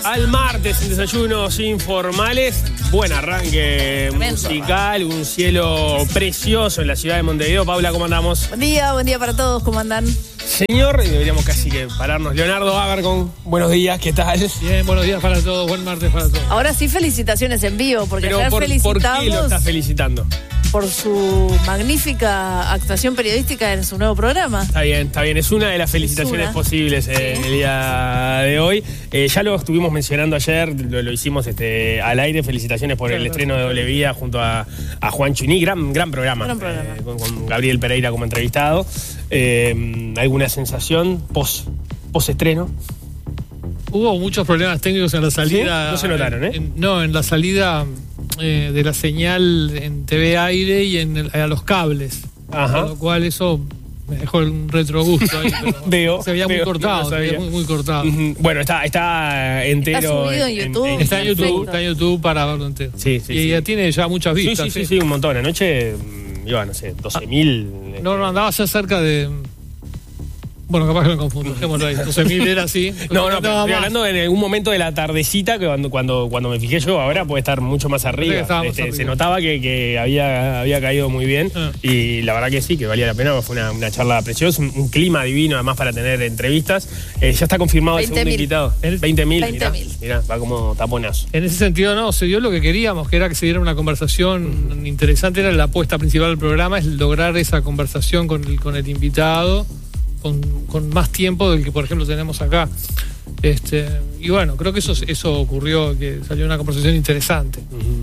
Al martes en Desayunos Informales. Buen arranque musical, un cielo precioso en la ciudad de Montevideo. Paula, ¿cómo andamos? Buen día para todos, ¿cómo andan? Señor, deberíamos casi que pararnos. Leonardo Abercon, buenos días, ¿qué tal? Bien, buenos días para todos, buen martes para todos. Ahora sí, felicitaciones en vivo, porque Pero ayer ¿por felicitamos qué lo estás felicitando? por su magnífica actuación periodística en su nuevo programa. Está bien, es una de las felicitaciones posibles el día de hoy. Ya lo estuvimos mencionando ayer, lo hicimos al aire. Felicitaciones por el estreno de Doble Vida junto a Juan Chuní. Gran programa. Con Gabriel Pereira como entrevistado. ¿Alguna sensación post-estreno? Hubo muchos problemas técnicos en la salida. ¿Sí? No se notaron, en la salida de la señal en TV Aire y a los cables. Ajá. Con lo cual eso me dejó un retrogusto ahí. Pero se veía muy cortado, muy cortado. Bueno, está entero. Está subido en YouTube. Está en YouTube para verlo entero. Sí. Ya tiene ya muchas vistas. Sí, un montón. Anoche iba, no sé, 12.000. No, andaba ya cerca de... Bueno, capaz que me confundo, dejémoslo ahí. 12.000 era así. No, pero estoy hablando en algún momento de la tardecita, que cuando me fijé yo, ahora puede estar mucho más arriba. Se notaba que había caído muy bien. Y la verdad que sí, que valía la pena. Fue una charla preciosa, un clima divino además para tener entrevistas. Ya está confirmado el segundo invitado. 20.000. Mirá, va como taponazo. En ese sentido, no, se dio lo que queríamos, que era que se diera una conversación interesante. Era la apuesta principal del programa, es lograr esa conversación con el invitado. Con más tiempo del que, por ejemplo, tenemos acá. Y bueno, creo que eso ocurrió, que salió una conversación interesante.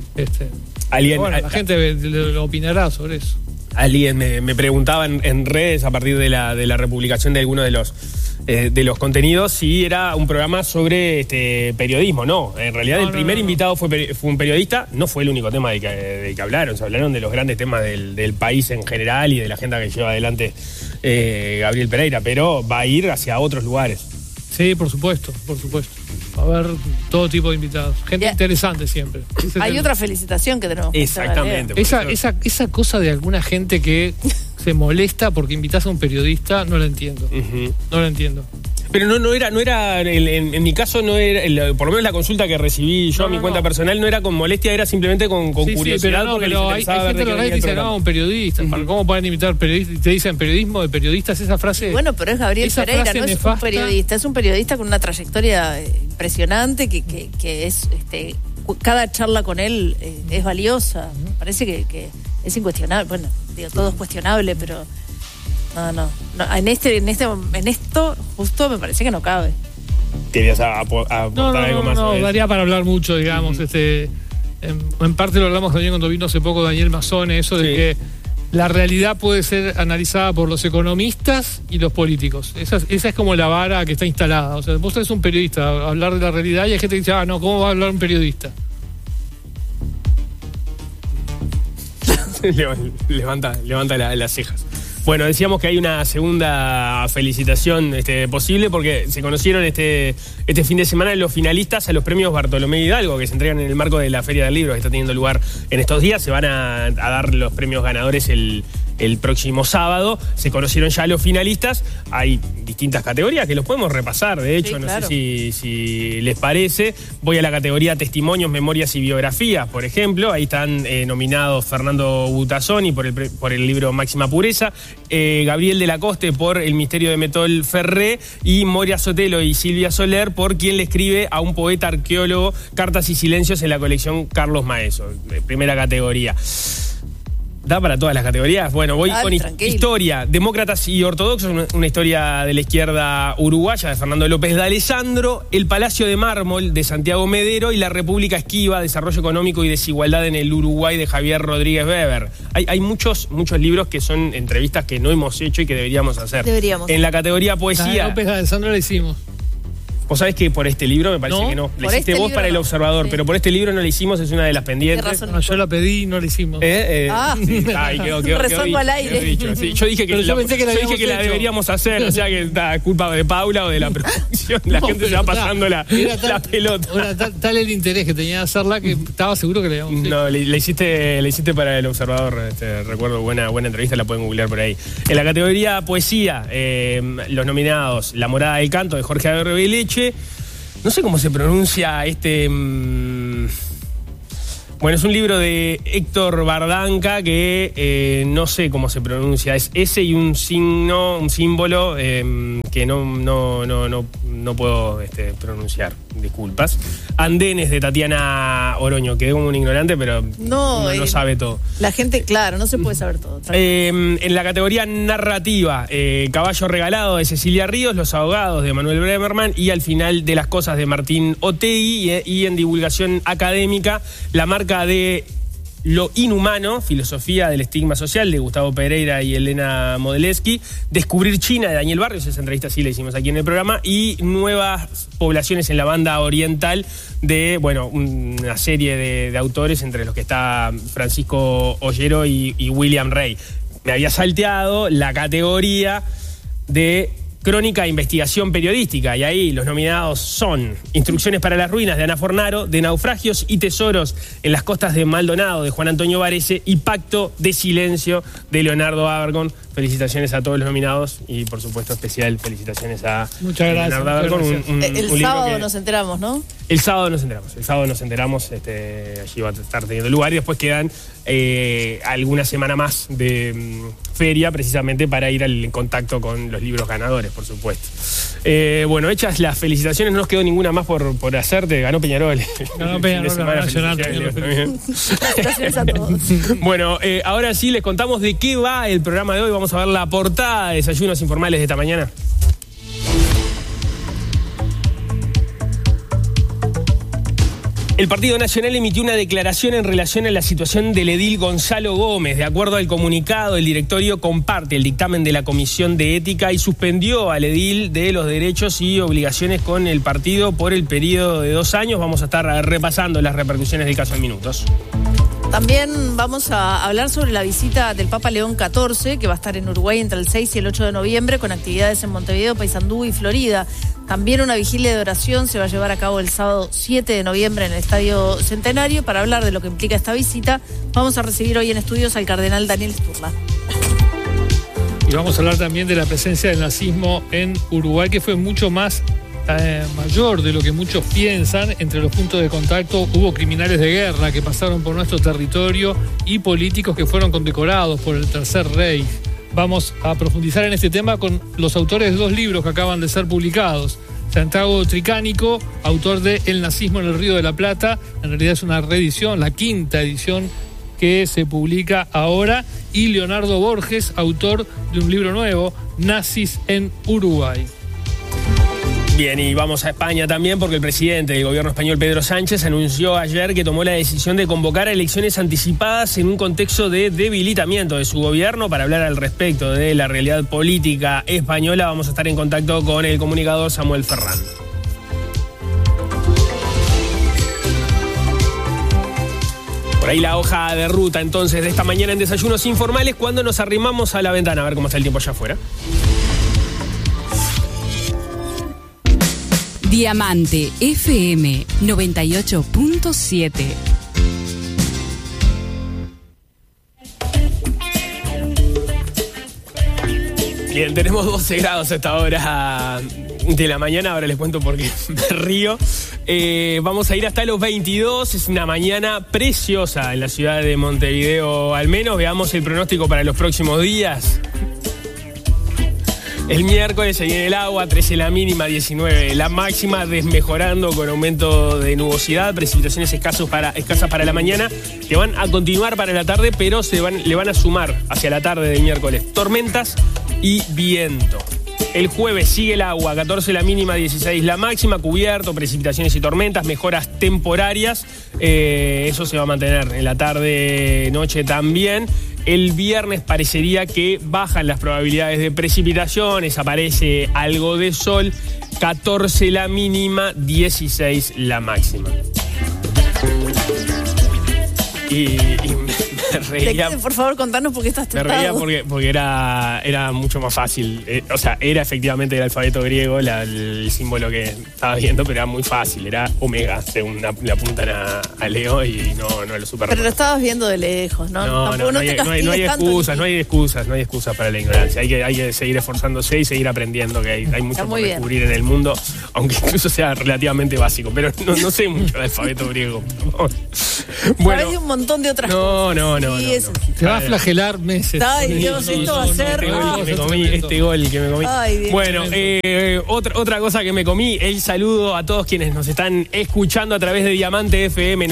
La gente lo opinará sobre eso. Alguien me preguntaba en redes, a partir de la republicación de algunos de los contenidos, si era un programa sobre periodismo. No, en realidad el primer invitado fue un periodista. No fue el único tema de que hablaron. Se hablaron de los grandes temas del país en general y de la agenda que lleva adelante Gabriel Pereira, pero va a ir hacia otros lugares. Sí, por supuesto. Va a haber todo tipo de invitados. Gente interesante siempre. Hay otra felicitación que tenemos. Exactamente. Esa cosa de alguna gente que se molesta porque invitas a un periodista, no la entiendo. No la entiendo. Pero no era en mi caso no era, por lo menos la consulta que recibí yo a mi cuenta personal no era con molestia, era simplemente con curiosidad. Pero hay gente que dice, un periodista, ¿cómo pueden invitar periodistas? Y te dicen periodismo de periodistas, esa frase. Bueno, pero es Gabriel Pereira, no es un periodista, es un periodista con una trayectoria impresionante que es, cada charla con él es valiosa. Parece que es incuestionable. Bueno, digo, todo es cuestionable, pero no. En esto justo me parece que no cabe. ¿Querías aportar algo más? No, daría para hablar mucho, digamos. En parte lo hablamos también cuando vino hace poco Daniel Mazzone, eso de que la realidad puede ser analizada por los economistas y los políticos. Esa es como la vara que está instalada. O sea, vos eres un periodista, hablar de la realidad, y hay gente que dice, ¿cómo va a hablar un periodista? Levanta las cejas. Bueno, decíamos que hay una segunda felicitación posible porque se conocieron este fin de semana los finalistas a los premios Bartolomé Hidalgo, que se entregan en el marco de la Feria del Libro que está teniendo lugar en estos días. Se van a dar los premios ganadores el próximo sábado. Se conocieron ya los finalistas. Hay distintas categorías que los podemos repasar, de hecho, claro. sé si les parece. Voy a la categoría Testimonios, Memorias y Biografías, por ejemplo. Ahí están nominados Fernando Butazzoni por el libro Máxima Pureza, Gabriel de la Coste por El misterio de Metol Ferré y Moria Sotelo y Silvia Soler por quien le escribe a un poeta arqueólogo Cartas y Silencios en la colección Carlos Maeso. Primera categoría. ¿Da para todas las categorías? Bueno, voy con historia. Demócratas y ortodoxos, una historia de la izquierda uruguaya de Fernando López de Alessandro, El Palacio de Mármol de Santiago Medero y La República Esquiva, Desarrollo Económico y Desigualdad en el Uruguay de Javier Rodríguez Weber. Hay muchos libros que son entrevistas que no hemos hecho y que deberíamos hacer. En la categoría poesía. López de Alessandro la hicimos. Vos sabés que por este libro me parece que no. La hiciste vos para El Observador, pero por este libro no la hicimos, es una de las pendientes. Yo la pedí y no la hicimos. Quedó rezongo al aire. Sí, yo dije que la deberíamos hacer, o sea que está culpa de Paula o de la producción. La gente se va pasando la pelota. Tal el interés que tenía de hacerla que estaba seguro que la íbamos a hacer. No, la hiciste para El Observador. Recuerdo, buena entrevista, la pueden googlear por ahí. En la categoría poesía, los nominados La Morada del Canto de Jorge Aguirre Leche, no sé cómo se pronuncia bueno, es un libro de Héctor Bardanca que no sé cómo se pronuncia. Es S y un signo, un símbolo que no puedo pronunciar. Disculpas. Andenes de Tatiana Oroño. Quedé como un ignorante, pero no sabe todo. La gente, claro, no se puede saber todo. En la categoría narrativa, Caballo Regalado de Cecilia Ríos, Los Ahogados de Manuel Bremerman y Al final de las cosas de Martín Otegui, y en divulgación académica, La marca de lo inhumano, filosofía del estigma social de Gustavo Pereira y Elena Modeleski, Descubrir China de Daniel Barrios, esa entrevista sí la hicimos aquí en el programa, y Nuevas poblaciones en la banda oriental de, bueno, una serie de autores entre los que está Francisco Ollero y William Rey. Me había salteado la categoría de Crónica e Investigación Periodística, y ahí los nominados son Instrucciones para las Ruinas de Ana Fornaro, de Naufragios y Tesoros en las costas de Maldonado de Juan Antonio Varese y Pacto de Silencio de Leonardo Abergon. Felicitaciones a todos los nominados y, por supuesto, especial felicitaciones a Leonardo Abergon. El sábado nos enteramos, ¿no? El sábado nos enteramos, allí va a estar teniendo lugar, y después quedan alguna semana más de feria, precisamente para ir al contacto con los libros ganadores, por supuesto. Bueno, hechas las felicitaciones, no nos quedó ninguna más por hacerte. Ganó Peñarol. Ganó Peñarol, nacional. Gracias a todos. Bueno, ahora sí les contamos de qué va el programa de hoy. Vamos a ver la portada de Desayunos Informales de esta mañana. El Partido Nacional emitió una declaración en relación a la situación del edil Gonzalo Gómez. De acuerdo al comunicado, el directorio comparte el dictamen de la Comisión de Ética y suspendió al edil de los derechos y obligaciones con el partido por el periodo de 2 años. Vamos a estar repasando las repercusiones del caso en minutos. También vamos a hablar sobre la visita del Papa León XIV, que va a estar en Uruguay entre el 6 y el 8 de noviembre, con actividades en Montevideo, Paysandú y Florida. También una vigilia de oración se va a llevar a cabo el sábado 7 de noviembre en el Estadio Centenario. Para hablar de lo que implica esta visita, vamos a recibir hoy en estudios al cardenal Daniel Sturla. Y vamos a hablar también de la presencia del nazismo en Uruguay, que fue mucho más mayor de lo que muchos piensan. Entre los puntos de contacto hubo criminales de guerra que pasaron por nuestro territorio y políticos que fueron condecorados por el Tercer Reich. Vamos a profundizar en este tema con los autores de 2 libros que acaban de ser publicados. Santiago Tricánico, autor de El nazismo en el Río de la Plata, en realidad es una reedición, la 5ª edición que se publica ahora, y Leonardo Borges, autor de un libro nuevo, Nazis en Uruguay. Bien, y vamos a España también, porque el presidente del gobierno español, Pedro Sánchez, anunció ayer que tomó la decisión de convocar a elecciones anticipadas en un contexto de debilitamiento de su gobierno. Para hablar al respecto de la realidad política española, vamos a estar en contacto con el comunicador Samuel Ferrán. Por ahí la hoja de ruta, entonces, de esta mañana en Desayunos Informales, cuando nos arrimamos a la ventana a ver cómo está el tiempo allá afuera. Diamante FM 98.7. Bien, tenemos 12 grados a esta hora de la mañana. Ahora les cuento por qué me río. Vamos a ir hasta los 22. Es una mañana preciosa en la ciudad de Montevideo, al menos. Veamos el pronóstico para los próximos días. El miércoles se viene el agua, 13 la mínima, 19 la máxima, desmejorando con aumento de nubosidad, precipitaciones escasas para la mañana, que van a continuar para la tarde, pero le van a sumar hacia la tarde del miércoles tormentas y viento. El jueves sigue el agua, 14 la mínima, 16 la máxima, cubierto, precipitaciones y tormentas, mejoras temporarias, eso se va a mantener en la tarde, noche también. El viernes parecería que bajan las probabilidades de precipitaciones, aparece algo de sol, 14 la mínima, 16 la máxima. Y reía. Por favor, contanos por qué estás tentado. Me reía porque era mucho más fácil. O sea, era efectivamente el alfabeto griego, el símbolo que estaba viendo, pero era muy fácil. Era omega, según le apuntan a Leo y no lo super. Pero lo estabas viendo de lejos, ¿no? No hay excusas para la ignorancia. Hay que seguir esforzándose y seguir aprendiendo, que hay mucho por descubrir en el mundo, aunque incluso sea relativamente básico. Pero no sé mucho del alfabeto griego. Bueno, hay un montón de otras cosas. No. Te va a flagelar meses. Ay, Dios, esto va a ser... Este gol que me comí. Ay, Dios. Bueno, otra cosa que me comí, el saludo a todos quienes nos están escuchando a través de Diamante FM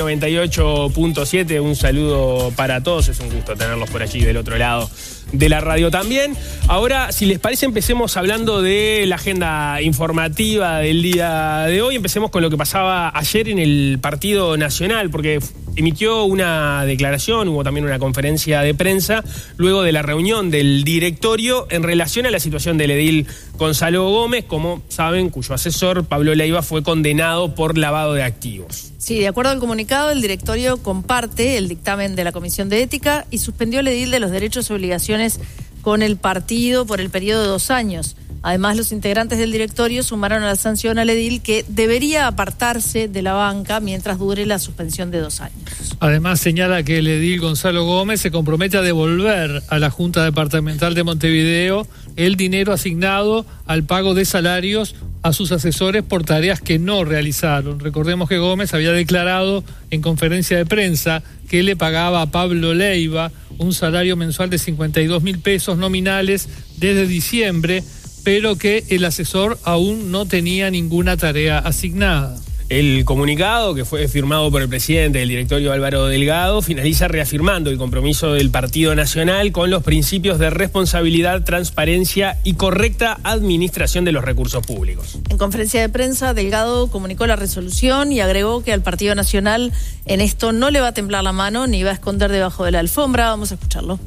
98.7. Un saludo para todos, es un gusto tenerlos por allí del otro lado de la radio también. Ahora, si les parece, empecemos hablando de la agenda informativa del día de hoy. Empecemos con lo que pasaba ayer en el Partido Nacional, porque emitió una declaración, hubo también una conferencia de prensa luego de la reunión del directorio en relación a la situación del edil Gonzalo Gómez, como saben, cuyo asesor Pablo Leiva fue condenado por lavado de activos. Sí, de acuerdo al comunicado, el directorio comparte el dictamen de la Comisión de Ética y suspendió al edil de los derechos y obligaciones con el partido por el periodo de 2 años. Además, los integrantes del directorio sumaron a la sanción al edil que debería apartarse de la banca mientras dure la suspensión de 2 años. Además, señala que el edil Gonzalo Gómez se compromete a devolver a la Junta Departamental de Montevideo el dinero asignado al pago de salarios a sus asesores por tareas que no realizaron. Recordemos que Gómez había declarado en conferencia de prensa que le pagaba a Pablo Leiva un salario mensual de 52.000 pesos nominales desde diciembre, pero que el asesor aún no tenía ninguna tarea asignada. El comunicado, que fue firmado por el presidente del directorio Álvaro Delgado, finaliza reafirmando el compromiso del Partido Nacional con los principios de responsabilidad, transparencia y correcta administración de los recursos públicos. En conferencia de prensa, Delgado comunicó la resolución y agregó que al Partido Nacional en esto no le va a temblar la mano ni va a esconder debajo de la alfombra. Vamos a escucharlo.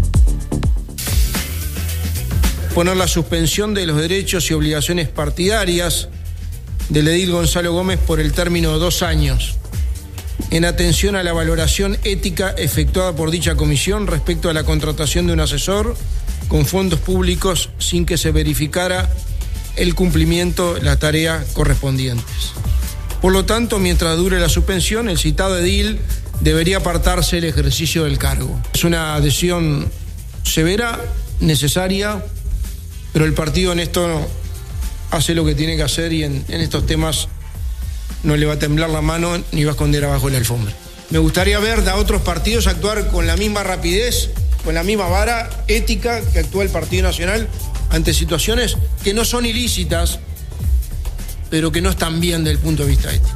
Poner la suspensión de los derechos y obligaciones partidarias del edil Gonzalo Gómez por el término de 2 años, en atención a la valoración ética efectuada por dicha comisión respecto a la contratación de un asesor con fondos públicos sin que se verificara el cumplimiento de las tareas correspondientes. Por lo tanto, mientras dure la suspensión, el citado edil debería apartarse del ejercicio del cargo. Es una decisión severa, necesaria, pero el partido en esto hace lo que tiene que hacer y en estos temas no le va a temblar la mano ni va a esconder abajo de la alfombra. Me gustaría ver a otros partidos actuar con la misma rapidez, con la misma vara ética que actúa el Partido Nacional ante situaciones que no son ilícitas, pero que no están bien desde el punto de vista ético.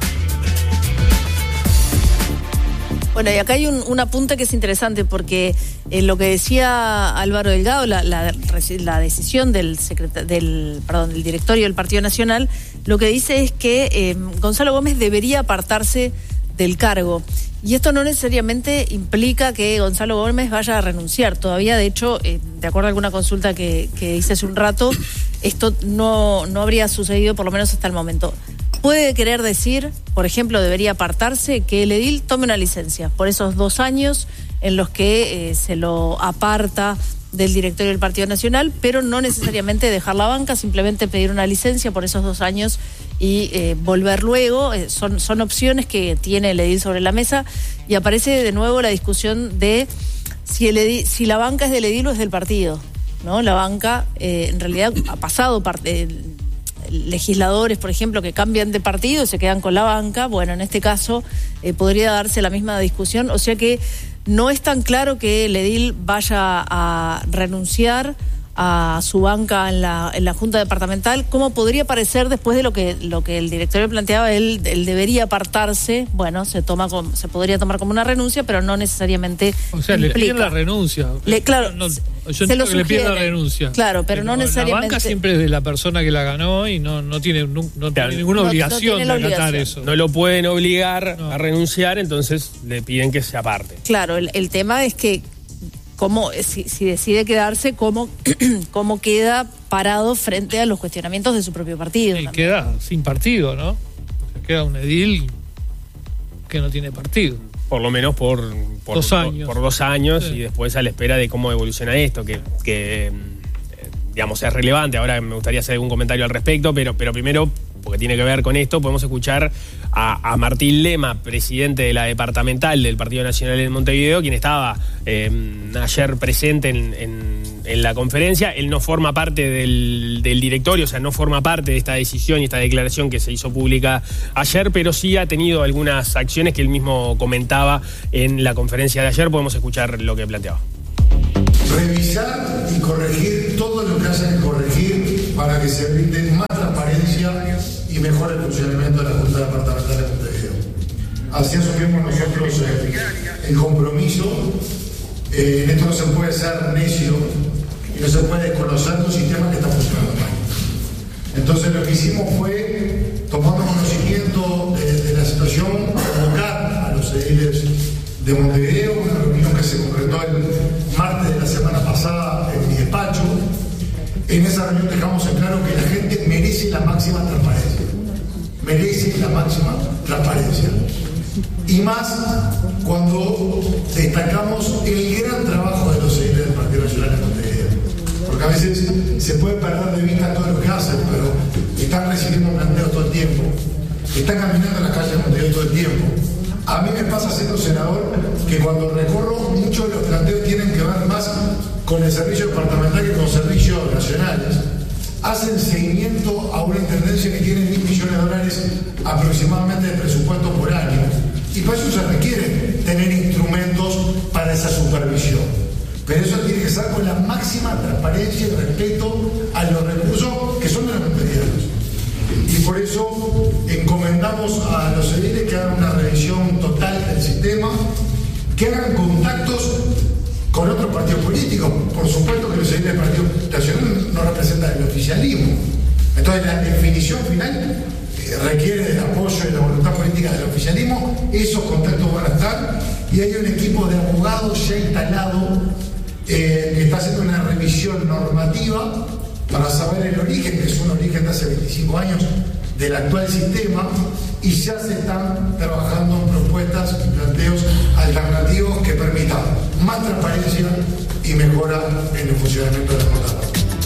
Bueno, y acá hay un apunte que es interesante porque lo que decía Álvaro Delgado, la decisión del directorio del Partido Nacional, lo que dice es que Gonzalo Gómez debería apartarse del cargo. Y esto no necesariamente implica que Gonzalo Gómez vaya a renunciar. Todavía, de hecho, de acuerdo a alguna consulta que hice hace un rato, esto no habría sucedido, por lo menos hasta el momento. Puede querer decir, por ejemplo, debería apartarse, que el edil tome una licencia por esos 2 años en los que se lo aparta del directorio del Partido Nacional, pero no necesariamente dejar la banca, simplemente pedir una licencia por esos 2 años y volver luego. Son opciones que tiene el edil sobre la mesa y aparece de nuevo la discusión de si la banca es del edil o es del partido, ¿no? La banca en realidad ha pasado legisladores, por ejemplo, que cambian de partido y se quedan con la banca. Bueno, en este caso podría darse la misma discusión, o sea que no es tan claro que el edil vaya a renunciar a su banca en la Junta Departamental, como podría parecer después de lo que el directorio planteaba. Él debería apartarse. Bueno, se podría tomar como una renuncia, pero no necesariamente implica. Le piden la renuncia. Claro, yo entiendo que le piden la renuncia. Claro, pero no necesariamente. La banca siempre es de la persona que la ganó y no tiene ninguna obligación de acatar eso. No lo pueden obligar a renunciar, entonces le piden que se aparte. Claro, el tema es que si decide quedarse, cómo queda parado frente a los cuestionamientos de su propio partido. Y queda sin partido, ¿no? Queda un edil que no tiene partido. por lo menos por 2 años. Por 2 años, sí. Y después a la espera de cómo evoluciona esto, que digamos, es relevante. Ahora me gustaría hacer algún comentario al respecto, pero primero, porque tiene que ver con esto, podemos escuchar a Martín Lema, presidente de la departamental del Partido Nacional en Montevideo, quien estaba ayer presente en la conferencia. Él no forma parte del directorio, o sea, no forma parte de esta decisión y esta declaración que se hizo pública ayer, pero sí ha tenido algunas acciones que él mismo comentaba en la conferencia de ayer. Podemos escuchar lo que planteaba. Revisar y corregir todo lo que haya que corregir para que se brinde más transparencia y mejore el funcionamiento de la Junta Departamental de Montevideo. Así asumimos nosotros el compromiso. En esto no se puede ser necio y no se puede desconocer un sistema que está funcionando mal. Entonces lo que hicimos fue, tomando conocimiento de la situación, convocar a los ediles de Montevideo, una reunión que se concretó el martes de la semana pasada en mi despacho. En esa reunión dejamos en claro que la gente merece la máxima transparencia. Merece la máxima transparencia. Y más cuando destacamos el gran trabajo de los ediles del Partido Nacional de Montevideo. Porque a veces se puede perder de vista todo lo que hacen, pero están recibiendo planteos todo el tiempo. Están caminando en las calles de Montevideo todo el tiempo. A mí me pasa, siendo senador, que cuando recorro, muchos de los planteos tienen que ver más con el servicio departamental que con servicios nacionales. Hacen seguimiento a una intendencia que tiene $1.000 millones aproximadamente de presupuesto por año. Y para eso se requiere tener instrumentos para esa supervisión. Pero eso tiene que ser con la máxima transparencia y respeto a los recursos que son de los montevideanos. Y por eso encomendamos a los ediles que hagan una revisión total del sistema, que hagan contactos con otros partidos políticos. Por supuesto que los ediles del Partido Nacional no representan el oficialismo. Entonces la definición final requiere del apoyo y de la voluntad política del oficialismo. Esos contactos van a estar y hay un equipo de abogados ya instalado que está haciendo una revisión normativa para saber el origen, que es un origen de hace 25 años del actual sistema, y ya se están trabajando en propuestas y planteos alternativos que permitan más transparencia y mejora en el funcionamiento de la Junta.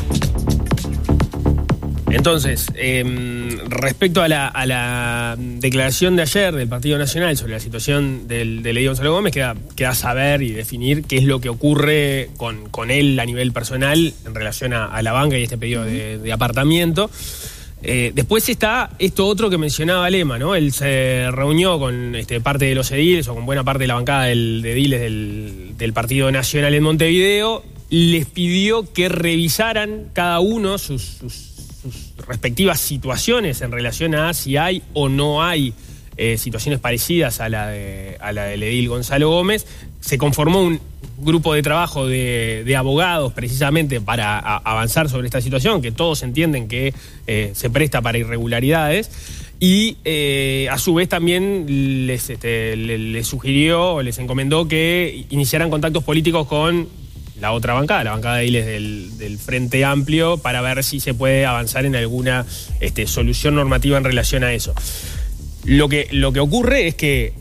Entonces, respecto a la declaración de ayer del Partido Nacional sobre la situación del edil Gonzalo Gómez, queda saber y definir qué es lo que ocurre con él a nivel personal en relación a la banca y este pedido de apartamiento. Después está esto otro que mencionaba Lema, ¿no? Él se reunió con parte de los ediles o con buena parte de la bancada de ediles del Partido Nacional en Montevideo. Les pidió que revisaran cada uno sus respectivas situaciones en relación a si hay o no hay situaciones parecidas a la del edil Gonzalo Gómez. Se conformó un grupo de trabajo de abogados precisamente para avanzar sobre esta situación, que todos entienden que se presta para irregularidades, y a su vez también les sugirió o les encomendó que iniciaran contactos políticos con la otra bancada, la bancada de ediles del Frente Amplio, para ver si se puede avanzar en alguna solución normativa en relación a eso. Lo que ocurre es que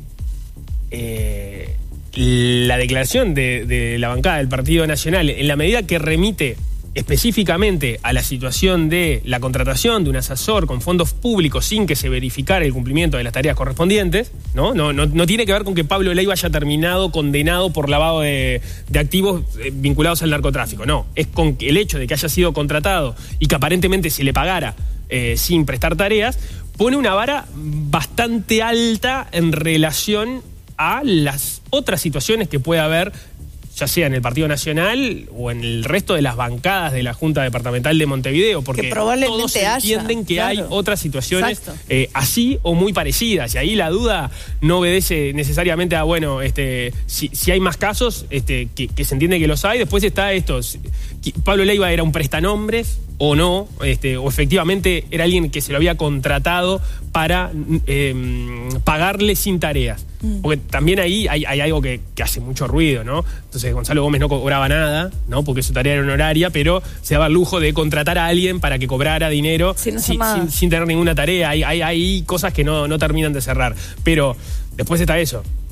la declaración de la bancada del Partido Nacional, en la medida que remite específicamente a la situación de la contratación de un asesor con fondos públicos sin que se verificara el cumplimiento de las tareas correspondientes, no tiene que ver con que Pablo Leiva haya terminado condenado por lavado de activos vinculados al narcotráfico. No, es con el hecho de que haya sido contratado y que aparentemente se le pagara sin prestar tareas, pone una vara bastante alta en relación a las otras situaciones que puede haber, ya sea en el Partido Nacional o en el resto de las bancadas de la Junta Departamental de Montevideo, porque todos entienden que hay otras situaciones así o muy parecidas, y ahí la duda no obedece necesariamente a, si hay más casos, que se entiende que los hay. Después está esto, Pablo Leiva era un prestanombres o no, o efectivamente era alguien que se lo había contratado para pagarle sin tareas. Porque también ahí hay algo que hace mucho ruido, ¿no? Entonces Gonzalo Gómez no cobraba nada, ¿no? Porque su tarea era honoraria, pero se daba el lujo de contratar a alguien para que cobrara dinero sin tener ninguna tarea. Hay cosas que no terminan de cerrar. Pero después está eso.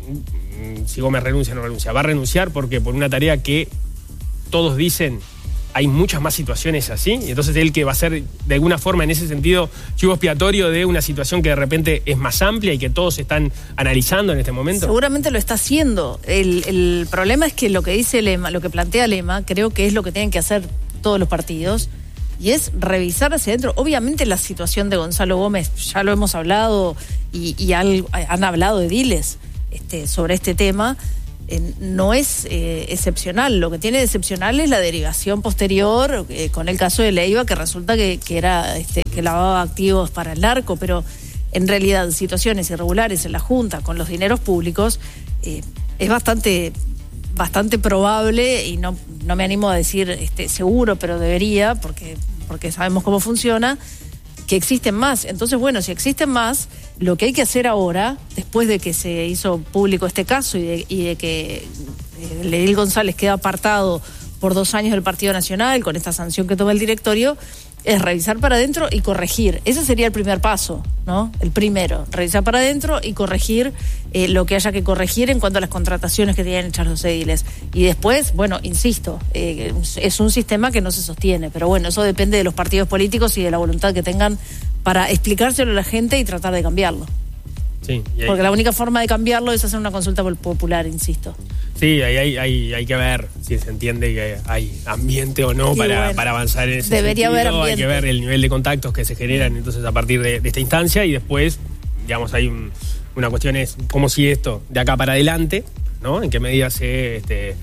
si Gómez renuncia o no renuncia. Va a renunciar porque por una tarea que todos dicen hay muchas más situaciones así, y entonces él que va a ser de alguna forma en ese sentido chivo expiatorio de una situación que de repente es más amplia y que todos están analizando en este momento. Seguramente lo está haciendo. El problema es que lo que dice Lema, lo que plantea Lema, creo que es lo que tienen que hacer todos los partidos, y es revisar hacia adentro. Obviamente la situación de Gonzalo Gómez, ya lo hemos hablado y han hablado ediles sobre este tema. No es excepcional. Lo que tiene de excepcional es la derivación posterior con el caso de Leiva, que resulta que lavaba activos para el narco, pero en realidad situaciones irregulares en la Junta con los dineros públicos es bastante probable, y no me animo a decir seguro, pero debería, porque sabemos cómo funciona, que existen más. Entonces, bueno, si existen más, lo que hay que hacer ahora, después de que se hizo público este caso y de que Edil González queda apartado por 2 años del Partido Nacional con esta sanción que toma el directorio, es revisar para adentro y corregir. Ese sería el primer paso, ¿no? El primero, revisar para adentro y corregir lo que haya que corregir en cuanto a las contrataciones que tienen hechas los ediles. Y después, bueno, insisto, es un sistema que no se sostiene, pero bueno, eso depende de los partidos políticos y de la voluntad que tengan para explicárselo a la gente y tratar de cambiarlo. Sí, porque la única forma de cambiarlo es hacer una consulta popular, insisto. Sí, hay que ver si se entiende que hay ambiente o no para avanzar en ese debería sentido. Haber ambiente. Hay que ver el nivel de contactos que se generan entonces a partir de esta instancia, y después, digamos, hay una cuestión es cómo sigue esto de acá para adelante, ¿no? En qué medida se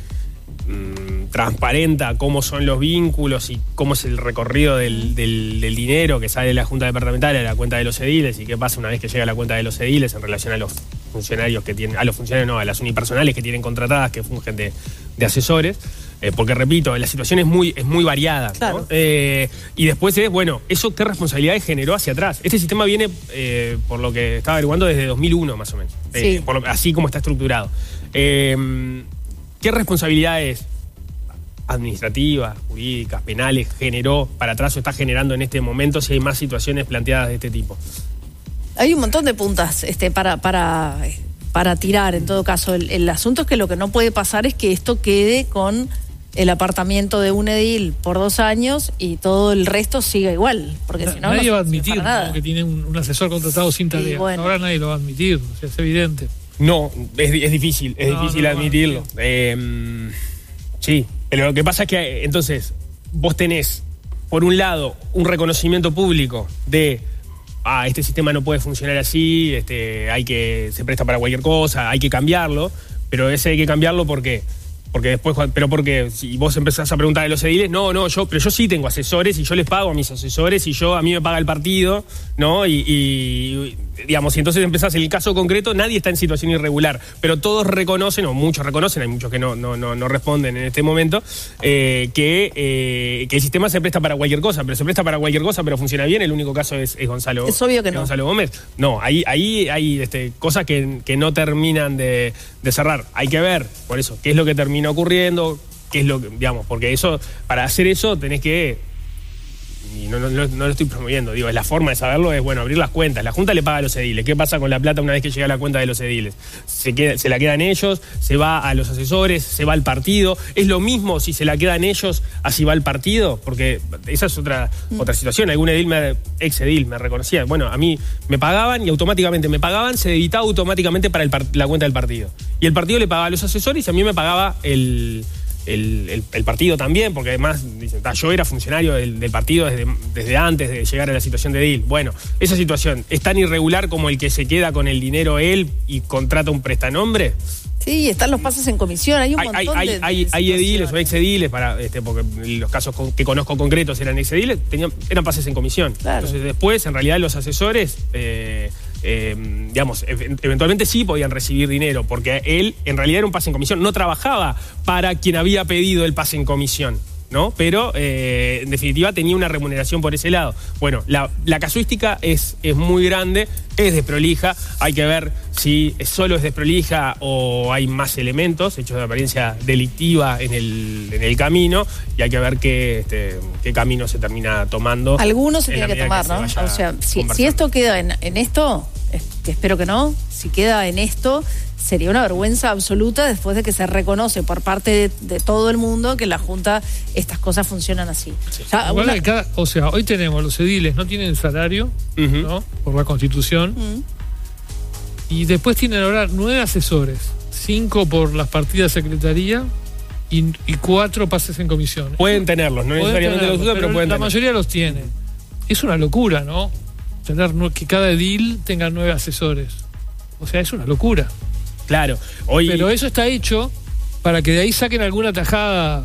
transparenta cómo son los vínculos y cómo es el recorrido del dinero que sale de la Junta Departamental a la cuenta de los ediles, y qué pasa una vez que llega a la cuenta de los ediles en relación a los funcionarios que tienen, a las unipersonales que tienen contratadas, que fungen de asesores, porque repito, la situación es muy variada, claro, ¿no? Y después eso qué responsabilidades generó hacia atrás. Este sistema viene, por lo que estaba averiguando, desde 2001 más o menos, sí. Así como está estructurado. ¿Qué responsabilidades administrativas, jurídicas, penales generó para atrás o está generando en este momento, si hay más situaciones planteadas de este tipo? Hay un montón de puntas para tirar, en todo caso. El asunto es que lo que no puede pasar es que esto quede con el apartamiento de un edil por 2 años y todo el resto siga igual, porque si no, nadie no va a admitir, ¿no?, que tiene un asesor contratado sin tarea. Bueno. Ahora nadie lo va a admitir, o sea, es evidente. No, es difícil admitirlo. Sí, pero lo que pasa es que entonces vos tenés, por un lado, un reconocimiento público de este sistema no puede funcionar así, se presta para cualquier cosa, hay que cambiarlo, pero ese hay que cambiarlo ¿por qué? Porque si vos empezás a preguntar a los ediles, pero yo sí tengo asesores y yo les pago a mis asesores y a mí me paga el partido, ¿no? Y digamos, si entonces empezás en el caso concreto, nadie está en situación irregular, pero todos reconocen, o muchos reconocen, hay muchos que no responden en este momento, que el sistema se presta para cualquier cosa, pero funciona bien. El único caso es Gonzalo. Es obvio que no. Gonzalo Gómez. No, ahí hay cosas que no terminan de cerrar. Hay que ver, por eso, qué es lo que termina ocurriendo, qué es lo que, digamos, porque eso, para hacer eso tenés que, y no lo estoy promoviendo, es la forma de saberlo, es abrir las cuentas. La Junta le paga a los ediles. ¿Qué pasa con la plata una vez que llega a la cuenta de los ediles? Se la quedan ellos, se va a los asesores, se va al partido. ¿Es lo mismo si se la quedan ellos así va al partido? Porque esa es otra situación. Algún ex edil me reconocía. Bueno, a mí me pagaban y automáticamente se debitaba automáticamente para la cuenta del partido. Y el partido le pagaba a los asesores y a mí me pagaba el partido también, porque además dicen, yo era funcionario del partido desde antes de llegar a la situación de edil. Bueno, esa situación es tan irregular como el que se queda con el dinero él y contrata un prestanombre. Sí, están los pases en comisión, hay un montón hay ediles o ex ediles, porque los casos que conozco concretos eran ex ediles, eran pases en comisión. Claro. Entonces después, en realidad, los asesores eventualmente sí podían recibir dinero, porque él en realidad era un pase en comisión, no trabajaba para quien había pedido el pase en comisión, ¿no? Pero en definitiva tenía una remuneración por ese lado. Bueno, la casuística es muy grande, es desprolija, hay que ver si solo es desprolija o hay más elementos hechos de apariencia delictiva en el camino, y hay que ver qué camino se termina tomando. Algunos se tienen que tomar, ¿no? O sea, si esto queda en esto, que espero que no, si queda en esto, sería una vergüenza absoluta después de que se reconoce por parte de todo el mundo que en la Junta estas cosas funcionan así. Sí. O sea, hoy tenemos los ediles, no tienen salario, ¿no? Por la Constitución. Y después tienen ahora 9 asesores, 5 por las partidas de secretaría y 4 pases en comisión. Pueden tenerlos, no necesariamente los usan, pero pueden tenerlos. La mayoría los tiene. Es una locura, ¿no? Tener que cada edil tenga 9 asesores. O sea, es una locura. Claro. Pero eso está hecho para que de ahí saquen alguna tajada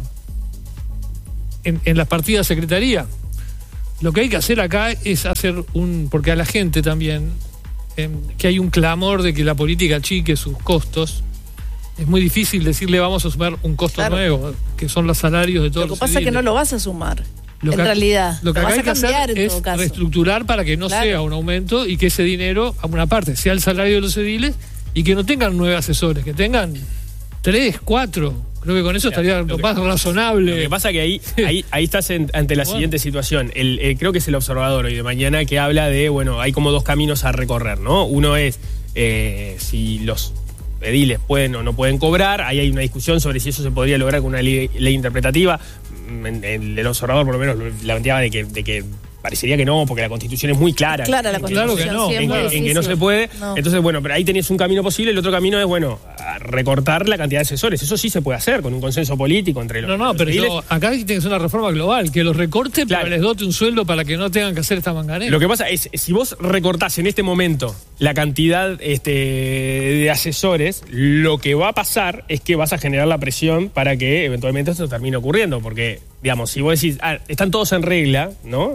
en las partidas de secretaría. Lo que hay que hacer acá es hacer porque a la gente también, que hay un clamor de que la política achique sus costos. Es muy difícil decirle vamos a sumar un costo nuevo, que son los salarios de todos los ediles. Lo que pasa es que no lo vas a sumar. Lo que acá hay que hacer es reestructurar para que no sea un aumento y que ese dinero, a una parte, sea el salario de los ediles y que no tengan 9 asesores, que tengan 3, 4. Creo que con eso estaría lo más razonable. Lo que pasa que ahí estás ante la siguiente situación. Creo que es el Observador hoy de mañana que habla de, hay como 2 caminos a recorrer, ¿no? Uno es si los ediles pueden o no pueden cobrar. Ahí hay una discusión sobre si eso se podría lograr con una ley interpretativa. El Observador por lo menos planteaba de que parecería que no, porque la Constitución es muy clara. Clara la Constitución. Claro que no. En que no se puede. No. Entonces, pero ahí tenías un camino posible. El otro camino es, recortar la cantidad de asesores. Eso sí se puede hacer con un consenso político entre los pero acá tiene que ser una reforma global, que los recorte, pero les dote un sueldo para que no tengan que hacer esta manganera. Lo que pasa es, si vos recortás en este momento la cantidad de asesores, lo que va a pasar es que vas a generar la presión para que eventualmente esto termine ocurriendo, porque, digamos, si vos decís, están todos en regla, ¿no?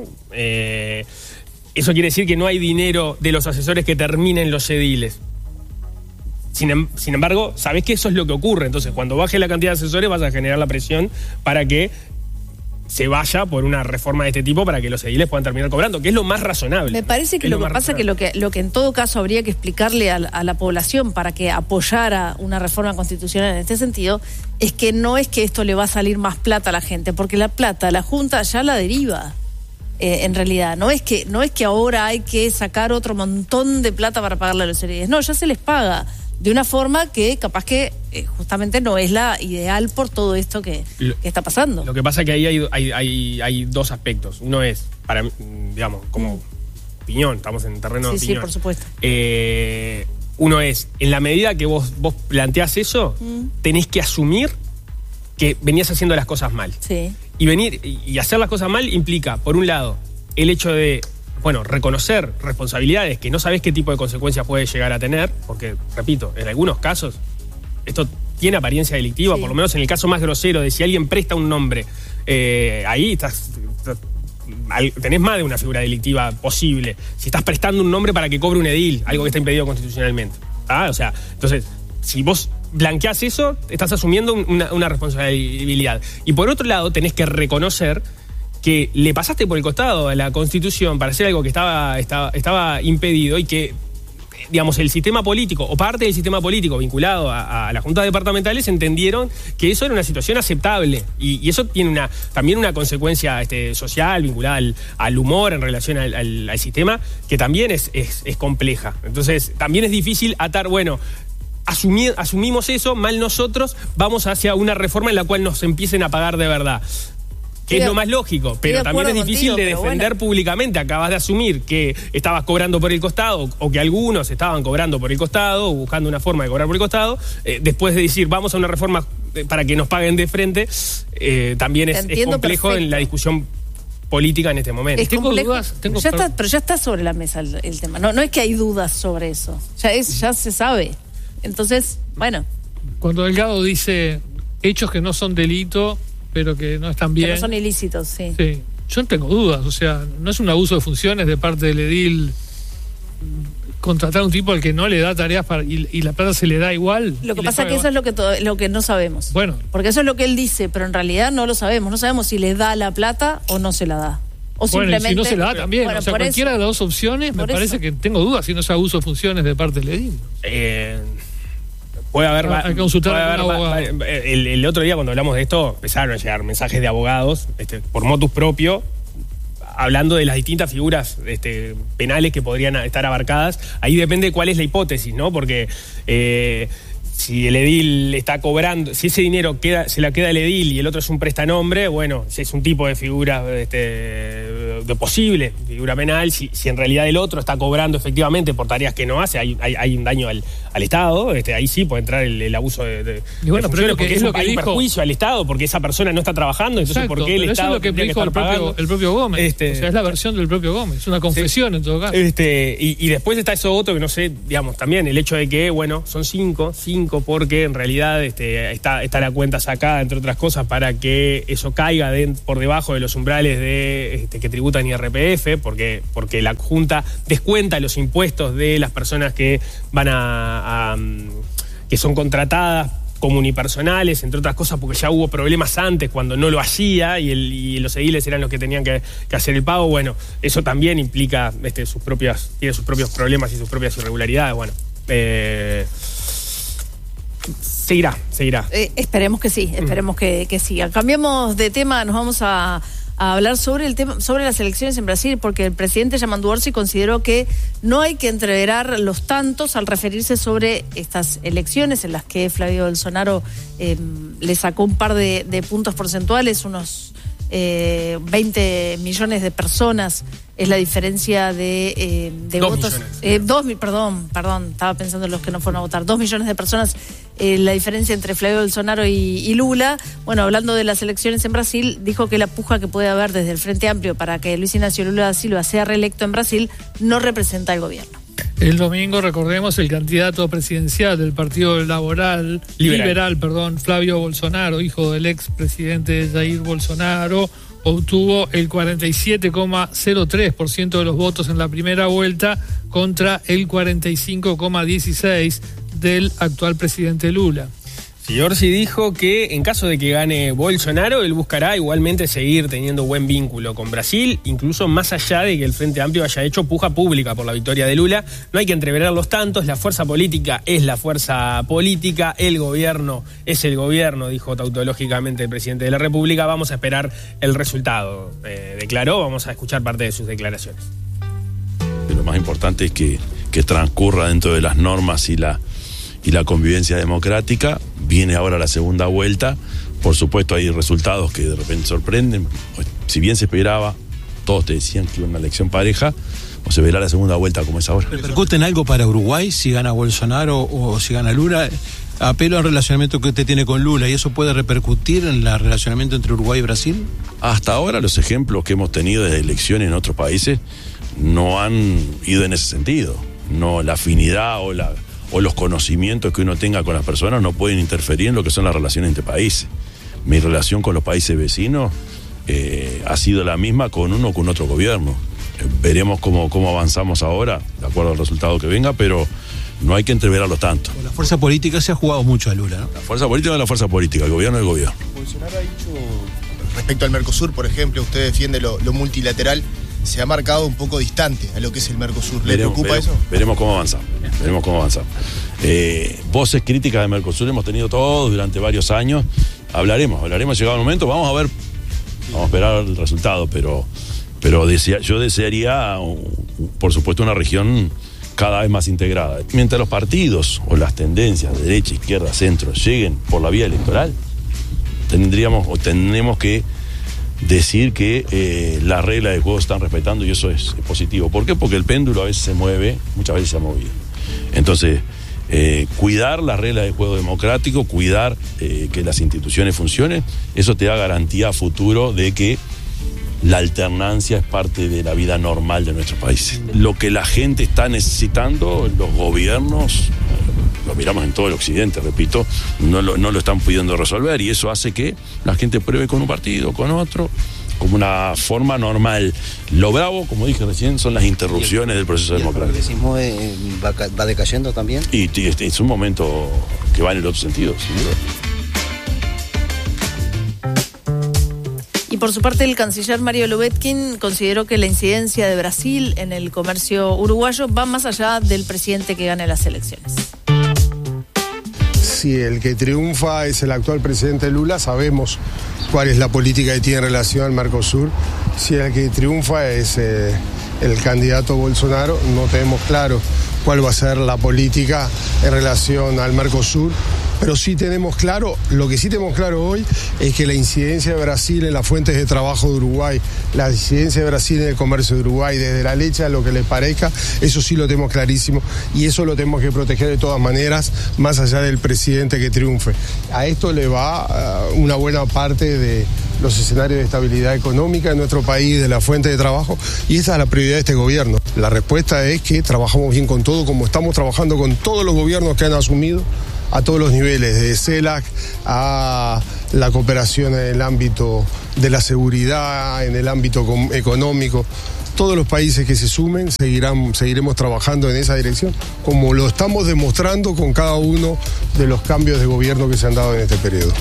Eso quiere decir que no hay dinero de los asesores que terminen los ediles. Sin embargo, sabés que eso es lo que ocurre. Entonces, cuando baje la cantidad de asesores, vas a generar la presión para que se vaya por una reforma de este tipo para que los ediles puedan terminar cobrando, que es lo más razonable. Me parece que lo que pasa es que lo que en todo caso habría que explicarle a la población para que apoyara una reforma constitucional en este sentido es que no es que esto le va a salir más plata a la gente, porque la plata la Junta ya la deriva. En realidad, no es que ahora hay que sacar otro montón de plata para pagarle a los ediles. No, ya se les paga de una forma que capaz que justamente no es la ideal por todo esto que está pasando. Lo que pasa es que ahí hay 2 aspectos. Uno es, para digamos, como opinión, estamos en terreno de opinión. Sí, por supuesto. Uno es, en la medida que vos planteás eso, tenés que asumir que venías haciendo las cosas mal. Sí. Y venir y hacer las cosas mal implica, por un lado, el hecho de, reconocer responsabilidades que no sabés qué tipo de consecuencias puede llegar a tener, porque, repito, en algunos casos esto tiene apariencia delictiva, por lo menos en el caso más grosero de si alguien presta un nombre, ahí tenés más de una figura delictiva posible. Si estás prestando un nombre para que cobre un edil, algo que está impedido constitucionalmente. O sea, entonces, si vos blanqueás eso, estás asumiendo una responsabilidad. Y por otro lado, tenés que reconocer que le pasaste por el costado a la Constitución para hacer algo que estaba impedido y que, digamos, el sistema político o parte del sistema político vinculado a las juntas departamentales entendieron que eso era una situación aceptable y eso tiene también una consecuencia social vinculada al humor en relación al sistema, que también es compleja. Entonces también es difícil atar, asumimos eso, mal nosotros, vamos hacia una reforma en la cual nos empiecen a pagar de verdad. Que es lo más lógico, pero también es difícil de defender públicamente. Acabas de asumir que estabas cobrando por el costado o que algunos estaban cobrando por el costado o buscando una forma de cobrar por el costado. Después de decir vamos a una reforma para que nos paguen de frente, también es complejo, perfecto, en la discusión política en este momento. Tengo dudas. Pero ya está sobre la mesa el tema. No es que hay dudas sobre eso. Ya se sabe. Entonces, Cuando Delgado dice hechos que no son delito, pero que no están bien. Que no son ilícitos, sí. Sí. Yo no tengo dudas. O sea, no es un abuso de funciones de parte del edil contratar a un tipo al que no le da tareas y la plata se le da igual. Lo que pasa es que eso es lo que no sabemos. Bueno. Porque eso es lo que él dice, pero en realidad no lo sabemos. No sabemos si le da la plata o no se la da. O simplemente, y si no se la da también. O sea, cualquiera de las 2 opciones, me parece que tengo dudas si no es abuso de funciones de parte del edil. Puede haber, hay que consultar el otro día cuando hablamos de esto empezaron a llegar mensajes de abogados por motus propio hablando de las distintas figuras penales que podrían estar abarcadas, ahí depende de cuál es la hipótesis, ¿no? Porque si el edil está cobrando, si ese dinero se la queda el edil y el otro es un prestanombre, bueno, si es un tipo de figura de posible figura penal, si en realidad el otro está cobrando efectivamente por tareas que no hace, hay un daño al Estado, ahí sí puede entrar el abuso de bueno, pero porque hay un perjuicio al Estado, porque esa persona no está trabajando, entonces exacto, ¿por qué el Estado eso es lo que dijo el propio Gómez? O sea, es la versión del propio Gómez, es una confesión en todo caso. Y después está eso otro que no sé, digamos, también el hecho de que, bueno, son cinco porque en realidad está la cuenta sacada, entre otras cosas, para que eso caiga por debajo de los umbrales que tributan IRPF, porque la Junta descuenta los impuestos de las personas que que son contratadas como unipersonales, entre otras cosas, porque ya hubo problemas antes cuando no lo hacía y los ediles eran los que tenían que hacer el pago. Bueno, eso también implica tiene sus propios problemas y sus propias irregularidades. Bueno, seguirá. Esperemos que sí, esperemos que siga. Cambiamos de tema, nos vamos a hablar sobre las elecciones en Brasil, porque el presidente Yamandu Orsi consideró que no hay que entreverar los tantos al referirse sobre estas elecciones en las que Flavio Bolsonaro le sacó un par de puntos porcentuales, unos 20 millones de personas es la diferencia de votos. 2 millones. Perdón, estaba pensando en los que no fueron a votar. 2 millones de personas, la diferencia entre Flavio Bolsonaro y Lula. Bueno, hablando de las elecciones en Brasil, dijo que la puja que puede haber desde el Frente Amplio para que Luis Ignacio Lula da Silva sea reelecto en Brasil no representa al gobierno. El domingo, recordemos, el candidato presidencial del Partido Liberal, Flavio Bolsonaro, hijo del expresidente Jair Bolsonaro, obtuvo el 47,03% de los votos en la primera vuelta contra el 45,16% del actual presidente Lula. Orsi dijo que en caso de que gane Bolsonaro, él buscará igualmente seguir teniendo buen vínculo con Brasil, incluso más allá de que el Frente Amplio haya hecho puja pública por la victoria de Lula. No hay que entreverar los tantos, la fuerza política es la fuerza política, el gobierno es el gobierno, dijo tautológicamente el presidente de la República. Vamos a esperar el resultado, declaró, vamos a escuchar parte de sus declaraciones. Lo más importante es que transcurra dentro de las normas y la convivencia democrática. Viene ahora la segunda vuelta. Por supuesto hay resultados que de repente sorprenden. Si bien se esperaba, todos te decían que iba una elección pareja, o se verá la segunda vuelta como es ahora. ¿Repercute en algo para Uruguay si gana Bolsonaro o si gana Lula? Apelo al relacionamiento que usted tiene con Lula, ¿y eso puede repercutir en el relacionamiento entre Uruguay y Brasil? Hasta ahora los ejemplos que hemos tenido de elecciones en otros países no han ido en ese sentido. No, la afinidad o los conocimientos que uno tenga con las personas no pueden interferir en lo que son las relaciones entre países. Mi relación con los países vecinos ha sido la misma con uno o con otro gobierno. Veremos cómo avanzamos ahora, de acuerdo al resultado que venga, pero no hay que entreverarlo tanto. La fuerza política se ha jugado mucho a Lula, ¿no? La fuerza política es la fuerza política, el gobierno es el gobierno. Bolsonaro ha dicho, respecto al Mercosur, por ejemplo, usted defiende lo multilateral, se ha marcado un poco distante a lo que es el Mercosur. ¿Le preocupa eso? Veremos cómo avanzamos. Voces críticas de Mercosur hemos tenido todos durante varios años. Hablaremos, llegado el momento, vamos a esperar el resultado, pero yo desearía, por supuesto, una región cada vez más integrada. Mientras los partidos o las tendencias de derecha, izquierda, centro lleguen por la vía electoral, tenemos que decir que las reglas del juego se están respetando, y eso es positivo. ¿Por qué? Porque el péndulo a veces se mueve, muchas veces se ha movido. Entonces, cuidar las reglas del juego democrático, cuidar que las instituciones funcionen, eso te da garantía a futuro de que la alternancia es parte de la vida normal de nuestro país. Lo que la gente está necesitando, los gobiernos, lo miramos en todo el occidente, repito, no lo están pudiendo resolver, y eso hace que la gente pruebe con un partido, con otro, como una forma normal. Lo bravo, como dije recién, son las interrupciones del proceso democrático. ¿El progresismo va decayendo también? Y es un momento que va en el otro sentido, sin duda. Y por su parte, el canciller Mario Lubetkin consideró que la incidencia de Brasil en el comercio uruguayo va más allá del presidente que gane las elecciones. Si el que triunfa es el actual presidente Lula, sabemos cuál es la política que tiene en relación al Mercosur si el que triunfa es el candidato Bolsonaro, no tenemos claro cuál va a ser la política en relación al Mercosur, pero sí tenemos claro, lo que sí tenemos claro hoy es que la incidencia de Brasil en las fuentes de trabajo de Uruguay, la incidencia de Brasil en el comercio de Uruguay, desde la leche a lo que les parezca, eso sí lo tenemos clarísimo y eso lo tenemos que proteger de todas maneras, más allá del presidente que triunfe. A esto le va una buena parte de los escenarios de estabilidad económica en nuestro país, de la fuente de trabajo, y esa es la prioridad de este gobierno. La respuesta es que trabajamos bien con todo, como estamos trabajando con todos los gobiernos que han asumido a todos los niveles, de CELAC a la cooperación en el ámbito de la seguridad, en el ámbito económico. Todos los países que se sumen seguiremos trabajando en esa dirección, como lo estamos demostrando con cada uno de los cambios de gobierno que se han dado en este periodo.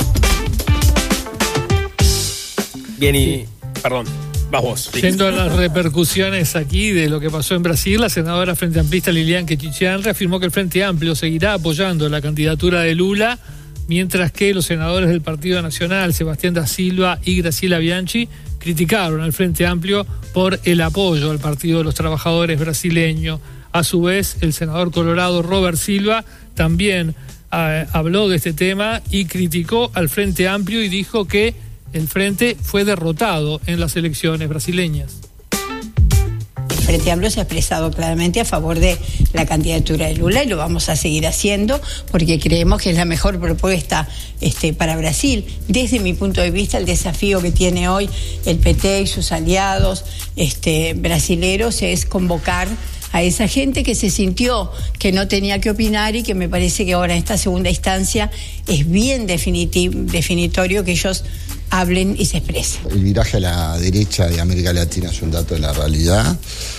Bien, y perdón, vas vos. Yendo a las repercusiones aquí de lo que pasó en Brasil, la senadora Frente Amplista Lilian Quechichian reafirmó que el Frente Amplio seguirá apoyando la candidatura de Lula, mientras que los senadores del Partido Nacional, Sebastián da Silva y Graciela Bianchi, criticaron al Frente Amplio por el apoyo al Partido de los Trabajadores brasileño. A su vez, el senador colorado Robert Silva también habló de este tema y criticó al Frente Amplio y dijo que el Frente fue derrotado en las elecciones brasileñas. El Frente Amplio se ha expresado claramente a favor de la candidatura de Lula y lo vamos a seguir haciendo porque creemos que es la mejor propuesta para Brasil. Desde mi punto de vista, el desafío que tiene hoy el PT y sus aliados brasileros es convocar a esa gente que se sintió que no tenía que opinar y que me parece que ahora en esta segunda instancia es bien definitorio que ellos hablen y se expresen. El viraje a la derecha de América Latina es un dato de la realidad.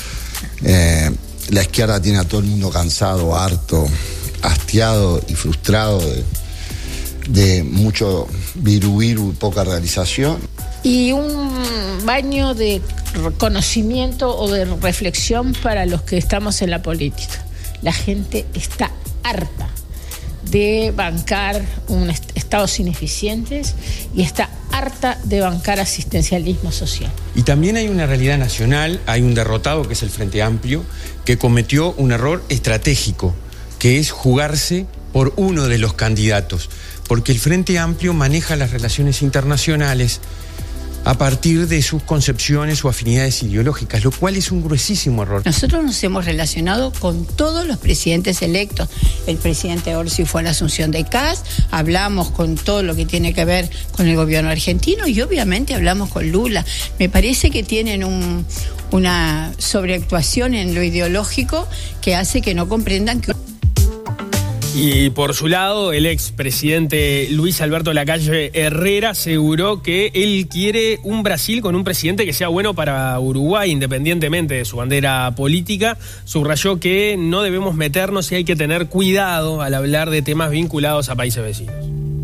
La izquierda tiene a todo el mundo cansado, harto, hastiado y frustrado de mucho viru y poca realización. Y un baño de conocimiento o de reflexión para los que estamos en la política. La gente está harta de bancar estados ineficientes y está harta de bancar asistencialismo social. Y también hay una realidad nacional, hay un derrotado que es el Frente Amplio, que cometió un error estratégico, que es jugarse por uno de los candidatos, porque el Frente Amplio maneja las relaciones internacionales a partir de sus concepciones o afinidades ideológicas, lo cual es un gruesísimo error. Nosotros nos hemos relacionado con todos los presidentes electos. El presidente Orsi fue a la asunción de Kast, hablamos con todo lo que tiene que ver con el gobierno argentino y obviamente hablamos con Lula. Me parece que tienen una sobreactuación en lo ideológico que hace que no comprendan que... Y por su lado, el expresidente Luis Alberto Lacalle Herrera aseguró que él quiere un Brasil con un presidente que sea bueno para Uruguay, independientemente de su bandera política. Subrayó que no debemos meternos y hay que tener cuidado al hablar de temas vinculados a países vecinos.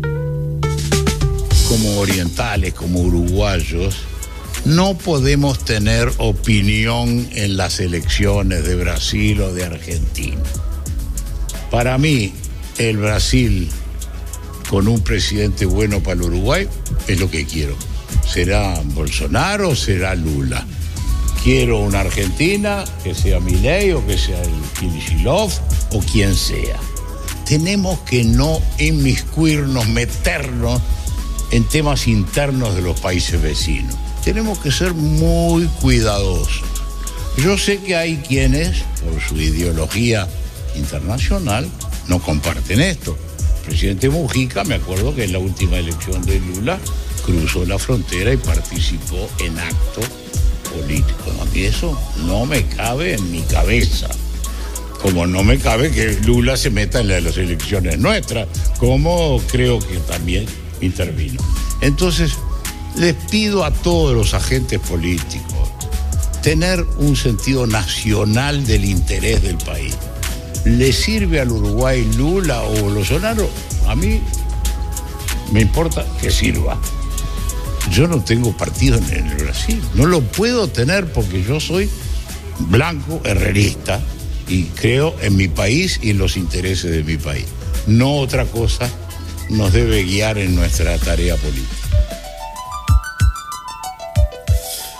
Como orientales, como uruguayos, no podemos tener opinión en las elecciones de Brasil o de Argentina. Para mí, el Brasil con un presidente bueno para el Uruguay es lo que quiero. ¿Será Bolsonaro o será Lula? Quiero una Argentina que sea Milei o que sea el Kicillof o quien sea. Tenemos que no inmiscuirnos, meternos en temas internos de los países vecinos. Tenemos que ser muy cuidadosos. Yo sé que hay quienes, por su ideología internacional, no comparten esto. El presidente Mujica, me acuerdo que en la última elección de Lula cruzó la frontera y participó en actos políticos. A mí eso no me cabe en mi cabeza. Como no me cabe que Lula se meta en las elecciones nuestras, como creo que también intervino. Entonces, les pido a todos los agentes políticos tener un sentido nacional del interés del país. ¿Le sirve al Uruguay Lula o Bolsonaro? A mí me importa que sirva. Yo no tengo partido en el Brasil. No lo puedo tener porque yo soy blanco, herrerista y creo en mi país y en los intereses de mi país. No otra cosa nos debe guiar en nuestra tarea política.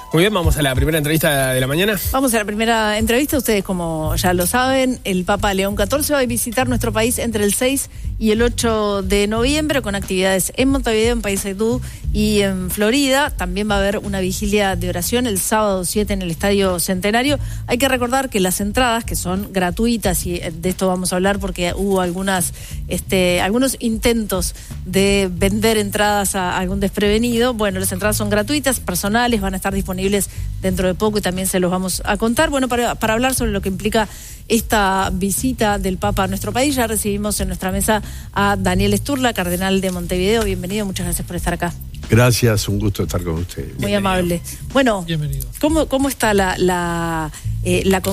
Muy bien, vamos a la primera entrevista de la mañana. Vamos a la primera entrevista. Ustedes, como ya lo saben, el Papa León XIV va a visitar nuestro país entre el 6 y el 8 de noviembre con actividades en Montevideo, en Paysandú y en Florida. También va a haber una vigilia de oración el sábado 7 en el Estadio Centenario. Hay que recordar que las entradas, que son gratuitas, y de esto vamos a hablar porque hubo algunos intentos de vender entradas a algún desprevenido. Bueno, las entradas son gratuitas, personales, van a estar disponibles dentro de poco y también se los vamos a contar. Bueno, para hablar sobre lo que implica esta visita del Papa a nuestro país, ya recibimos en nuestra mesa a Daniel Sturla, cardenal de Montevideo. Bienvenido, muchas gracias por estar acá. Gracias, un gusto estar con ustedes. Muy amable. Bueno, ¿cómo está la